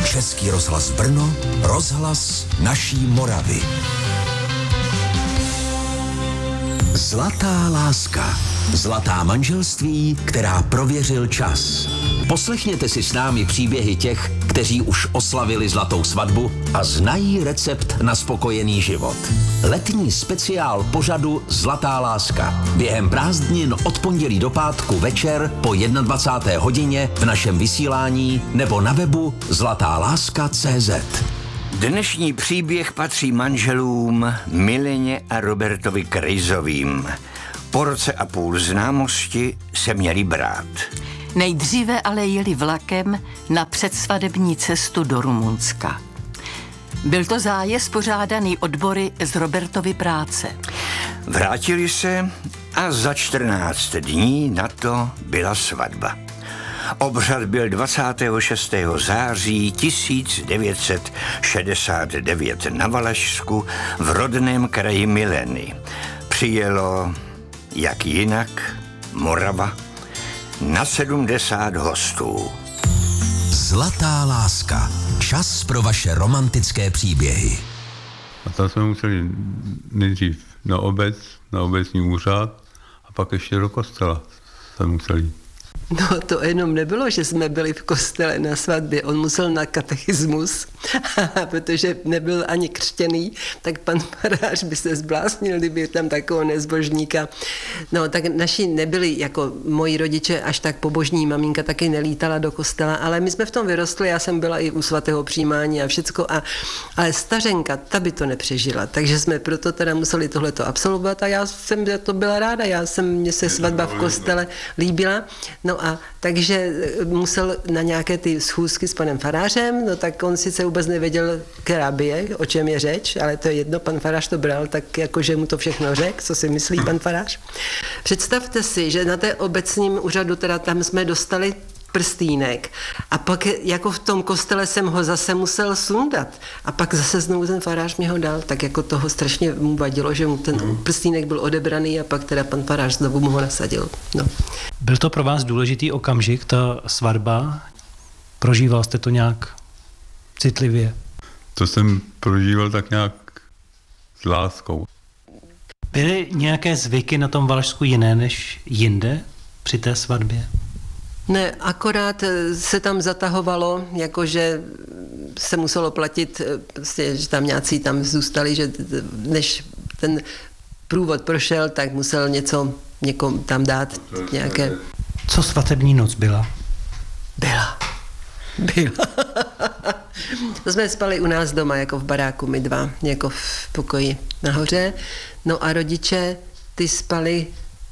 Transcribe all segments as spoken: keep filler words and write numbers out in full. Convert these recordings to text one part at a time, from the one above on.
Český rozhlas Brno, rozhlas naší Moravy. Zlatá láska. Zlatá manželství, která prověřil čas. Poslechněte si s námi příběhy těch, kteří už oslavili zlatou svatbu a znají recept na spokojený život. Letní speciál pořadu Zlatá láska. Během prázdnin od pondělí do pátku večer po dvacáté jedné hodině v našem vysílání nebo na webu zlatá láska tečka cé zet. Dnešní příběh patří manželům Mileně a Robertovi Krejzovým. Po roce a půl známosti se měli brát. Nejdříve ale jeli vlakem na předsvadební cestu do Rumunska. Byl to zájezd pořádaný odbory z Robertovy práce. Vrátili se a za čtrnáct dní na to byla svatba. Obřad byl dvacátého šestého září tisíc devět set šedesát devět na Valašsku v rodném kraji Mileny. Přijelo, jak jinak, Morava, na sedmdesát hostů. Zlatá láska. Čas pro vaše romantické příběhy. A tam jsme museli nejdřív na obec, na obecní úřad a pak ještě do kostela jsme museli. No to jenom nebylo, že jsme byli v kostele na svatbě, on musel na katechismus, protože nebyl ani křtěný, tak pan farář by se zbláznil, kdyby tam takového nezbožníka. No tak naši nebyli, jako moji rodiče, až tak pobožní, maminka taky nelítala do kostela, ale my jsme v tom vyrostli, já jsem byla i u svatého přijímání a všecko, a, ale stařenka, ta by to nepřežila, takže jsme proto teda museli tohleto absolvovat a já jsem to byla ráda, já jsem, mně se svatba v kostele líbila, no a takže musel na nějaké ty schůzky s panem farářem, no tak on sice vůbec nevěděl, která by je, o čem je řeč, ale to je jedno, pan farář to bral, tak jakože mu to všechno řekl, co si myslí pan farář. Představte si, že na té obecním úřadu, teda tam jsme dostali prstýnek a pak jako v tom kostele jsem ho zase musel sundat a pak zase znovu ten farář mě ho dal, tak jako toho strašně mu vadilo, že mu ten prstýnek byl odebraný a pak teda pan farář znovu mu ho nasadil. No. Byl to pro vás důležitý okamžik, ta svatba? Prožíval jste to nějak citlivě? To jsem prožíval tak nějak s láskou. Byly nějaké zvyky na tom Valašsku jiné než jinde při té svatbě? Ne, akorát se tam zatahovalo, jakože se muselo platit, prostě, že tam nějací tam zůstali, že než ten průvod prošel, tak musel něco někomu tam dát nějaké... Co svatební noc byla? Byla. Byla. To jsme spali u nás doma, jako v baráku, my dva, jako v pokoji nahoře. No a rodiče, ty spali...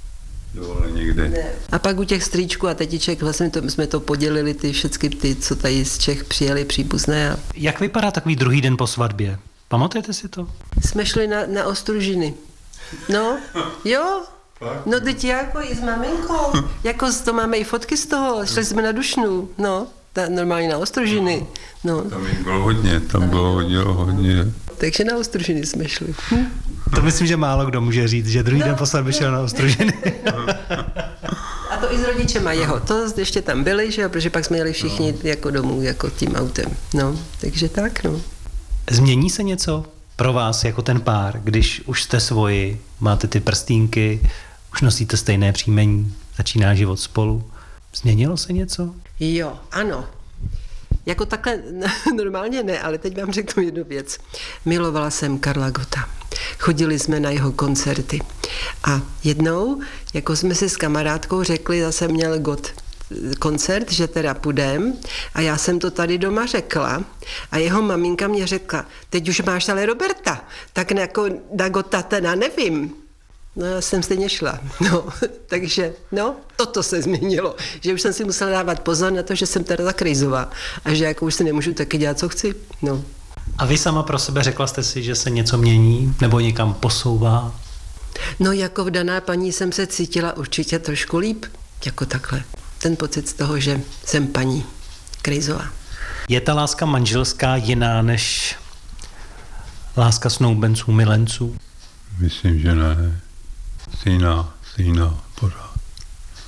Někde. A pak u těch strýčků a tetiček vlastně to, jsme to podělili, ty všechny ty, co tady z Čech přijeli příbuzné. A... Jak vypadá takový druhý den po svatbě? Pamatujete si to? Jsme šli na, na ostružiny. No, jo. No teď jako i s maminkou. Jako to máme i fotky z toho. Šli jsme na Dušnu. No, ta, normálně na ostružiny. No. Tam bylo hodně, tam bylo hodně, hodně. Takže na ostružiny jsme šli. Hm? To myslím, že málo kdo může říct, že druhý no. den po svatbě šel na ostružiny. A to i s rodičema jeho. To ještě tam byli, že jo, protože pak jsme jeli všichni no. jako domů, jako tím autem. No, takže tak, no. Změní se něco pro vás jako ten pár, když už jste svoji, máte ty prstínky, už nosíte stejné příjmení, začíná život spolu. Změnilo se něco? Jo, ano. Jako takhle normálně ne, ale teď vám řeknu jednu věc. Milovala jsem Karla Gotta. Chodili jsme na jeho koncerty. A jednou, jako jsme si s kamarádkou řekli, zase měl Gott koncert, že teda půjdem, a já jsem to tady doma řekla a jeho maminka mě řekla, teď už máš ale Roberta, tak jako na Gotta teda nevím. No já jsem stejně šla, no, takže, no, toto se změnilo, že už jsem si musela dávat pozor na to, že jsem teda Krejzová a že jako už si nemůžu taky dělat, co chci, no. A vy sama pro sebe řekla jste si, že se něco mění nebo někam posouvá? No jako vdaná paní jsem se cítila určitě trošku líp, jako takhle. Ten pocit z toho, že jsem paní Krejzová. Je ta láska manželská jiná než láska snoubenců, milenců? Myslím, že ne. Stejná, stejná, pořád.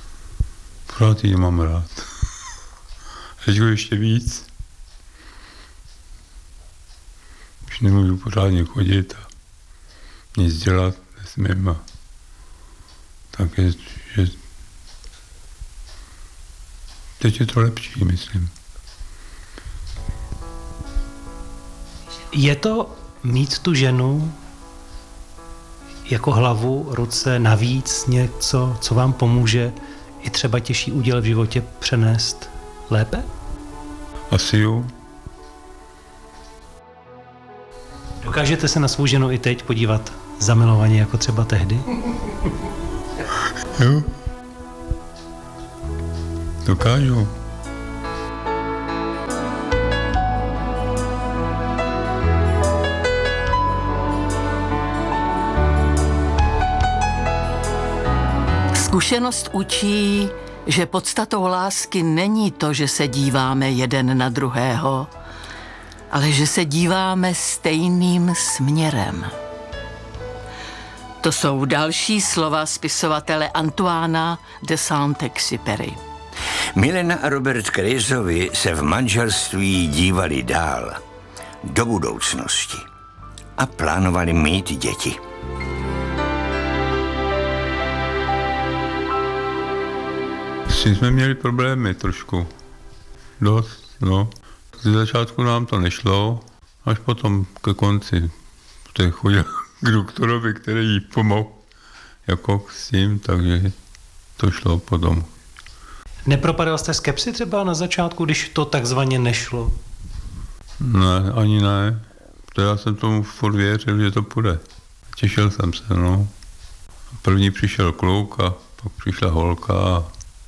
Pořád ji mám rád. Řekl ještě víc. nemůžu pořádně chodit a nic dělat nesmím. A tak je, že teď je to lepší, myslím. Je to mít tu ženu jako hlavu, ruce, navíc něco, co vám pomůže i třeba těžší úděl v životě přenést lépe? Asi jo. Dokážete se na svou ženu i teď podívat zamilovaně jako třeba tehdy? Jo. Dokážu. Zkušenost učí, že podstatou lásky není to, že se díváme jeden na druhého, ale že se díváme stejným směrem. To jsou další slova spisovatele Antoána de Saint-Exupéry. Milena a Robert Crusoe se v manželství dívali dál, do budoucnosti a plánovali mít děti. S tím jsme měli problémy trošku. Dost, no. Z začátku nám to nešlo, až potom ke konci. Protože chodil k doktorovi, který jí pomohl jako s tím, takže to šlo potom. Nepropadal jste skepsi třeba na začátku, když to takzvaně nešlo? Ne, ani ne. To já jsem tomu furt věřil, že to půjde. Těšil jsem se, no. První přišel kluk a pak přišla holka a,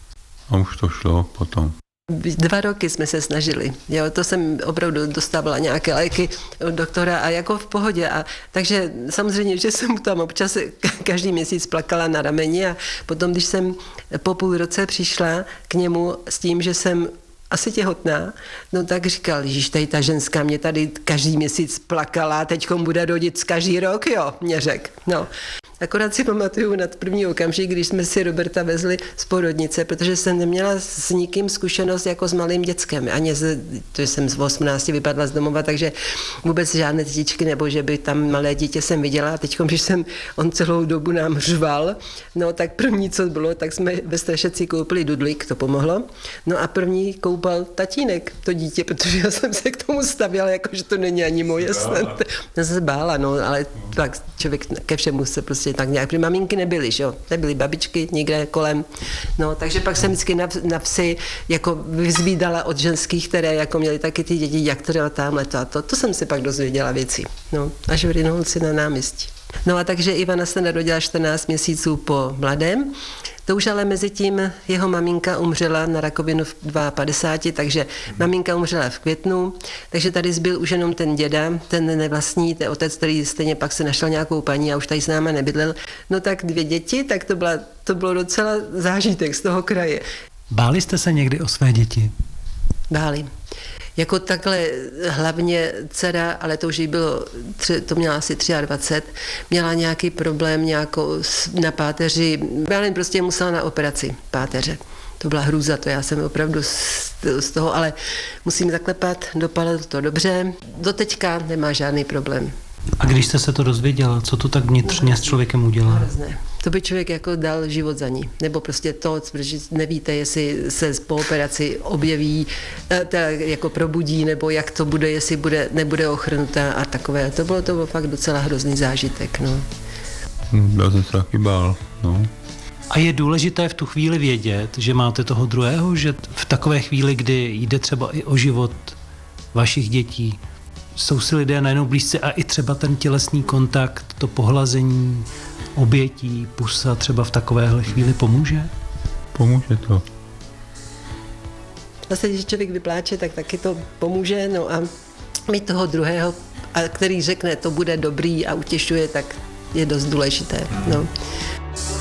a už to šlo potom. Dva roky jsme se snažili, jo, to jsem opravdu dostávala nějaké léky od doktora a jako v pohodě. A, takže samozřejmě, že jsem tam občas každý měsíc plakala na rameni a potom, když jsem po půl roce přišla k němu s tím, že jsem asi těhotná, no tak říkal, Ježíš, tady ta ženská mě tady každý měsíc plakala, teďkom bude rodit každý rok, jo, mě řek. No. Akorát si pamatuju na první okamžik, když jsme si Roberta vezli z porodnice, protože jsem neměla s nikým zkušenost jako s malým dětskem. Ani z, to jsem z osmnácti vypadla z domova, takže vůbec žádné dětičky, nebo že by tam malé dítě jsem viděla. A teď, když jsem, on celou dobu nám řval, no tak první, co bylo, tak jsme ve Strašeci koupili dudlík, to pomohlo. No a první koupal tatínek to dítě, protože já jsem se k tomu stavěla, jako že to není ani moje snad. Já jsem se bála, no, ale tak člověk ke všemu se prostě tak nějak, protože maminky nebyly, že jo, nebyly babičky nikde kolem, no, takže pak jsem vždycky na, na vsi jako vyzvídala od ženských, které jako měly taky ty děti, jak to tamhle to a to, to jsem si pak dozvěděla věci, no, až v Rynholci na náměstí. No a takže Ivana se narodila čtrnáct měsíců po mladém, to už ale mezi tím jeho maminka umřela na rakovinu v padesáti dva, takže maminka umřela v květnu, takže tady zbyl už jenom ten děda, ten nevlastní, ten otec, který stejně pak se našel nějakou paní a už tady s náma nebydlel. No tak dvě děti, tak to, byla, to bylo docela zážitek z toho kraje. Báli jste se někdy o své děti? Báli. Jako takhle hlavně dcera, ale to už jí bylo, to měla asi dvacet tři, měla nějaký problém nějakou na páteři, já prostě musela na operaci páteře. To byla hrůza, to já jsem opravdu z toho, ale musím zaklepat, dopadlo to dobře. Doteďka nemá žádný problém. A když jste se to dozvěděla, co to tak vnitřně s člověkem udělá? Hrozné. To by člověk jako dal život za ní. Nebo prostě to, protože nevíte, jestli se po operaci objeví, teda jako probudí, nebo jak to bude, jestli bude, nebude ochrnutá a takové. To bylo to fakt docela hrozný zážitek. No. Já jsem se taky bál, no. A je důležité v tu chvíli vědět, že máte toho druhého, že v takové chvíli, kdy jde třeba i o život vašich dětí, jsou si lidé najednou blízce a i třeba ten tělesný kontakt, to pohlazení, obětí, pusa třeba v takovéhle chvíli pomůže? Pomůže to. Zase, když člověk vypláče, tak taky to pomůže, no a mít toho druhého, a který řekne, to bude dobrý a utěšuje, tak je dost důležité, no.